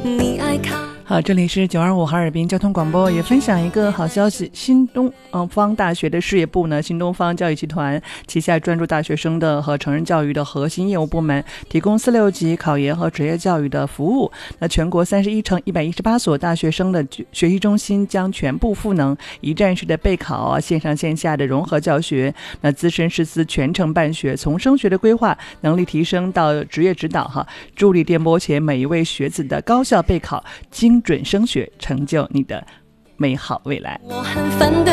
你爱看。 好，这里是925哈尔滨交通广播，也分享一个好消息。新东方大学的事业部呢，新东方教育集团旗下专注大学生的和成人教育的核心业务部门，提供4、6级考研和职业教育的服务。那全国31城118所大学生的学习中心将全部赋能一站式的备考，线上线下的融合教学。那资深师资全程办学，从升学的规划、能力提升到职业指导，助力电波前每一位学子的高效备考、精准升学，成就你的美好未来。 我很反对